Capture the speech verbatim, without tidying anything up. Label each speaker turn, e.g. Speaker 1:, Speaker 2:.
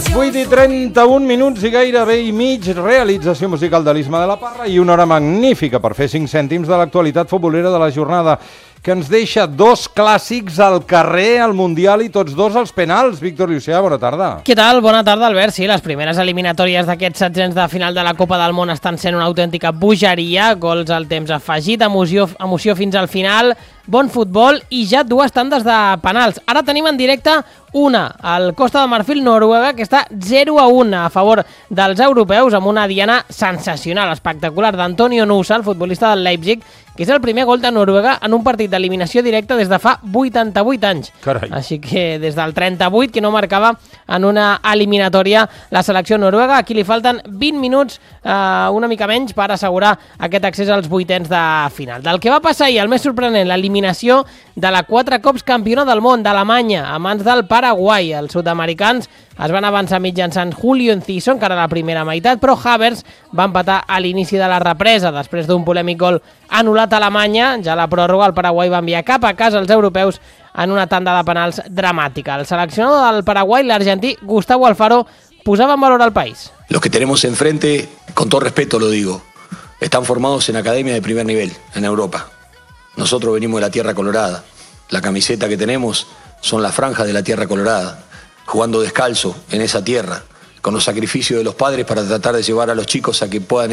Speaker 1: vuit i trenta-un minuts i gairebé i mig, realització musical de l'Isma de la Parra i una hora magnífica per fer cinc cèntims de l'actualitat futbolera de la jornada, que ens deixa dos clàssics al carrer, al Mundial, i tots dos als penals. Víctor Llucià, bona tarda.
Speaker 2: Què tal? Bona tarda, Albert. Sí, les primeres eliminatòries d'aquests setzents de final de la Copa del Món estan sent una autèntica bogeria, gols al temps afegit, emoció, emoció fins al final, bon futbol i ja dues tandes de penals. Ara tenim en directe una, el Costa de Marfil, Noruega, que està zero a un a favor dels europeus, amb una diana sensacional, espectacular, d'Antonio Nusa, el futbolista del Leipzig, que és el primer gol de Noruega en un partit d'eliminació directa des de fa vuitanta-vuit anys.
Speaker 1: Carai.
Speaker 2: Així que des del trenta-vuit, que no marcava en una eliminatòria la selecció noruega. Aquí li falten vint minuts, eh, una mica menys, per assegurar aquest accés als vuitens de final. Del que va passar ahir, el més sorprenent, l'eliminació de la quatre cops campiona del món d'Alemanya, a mans del Paraguai. Els sud-americans es van avançar mitjançant Julio Enciso, encara a la primera meitat, però Havertz va empatar a l'inici de la represa, després d'un polèmic gol anul·lat a Alemanya. Ja a la pròrroga, el Paraguai va enviar cap a casa els europeus en una tanda de penals dramàtica. El seleccionador del Paraguai, l'argentí Gustavo Alfaro, posava en valor al país.
Speaker 3: Los que tenemos enfrente, con todo respeto lo digo, están formados en academias de primer nivel, en Europa. Nosotros venimos de la Tierra Colorada. La camiseta que tenemos son las franjas de la Tierra Colorada, jugando descalzo en esa tierra, con los sacrificios de los padres para tratar de llevar a los chicos a que puedan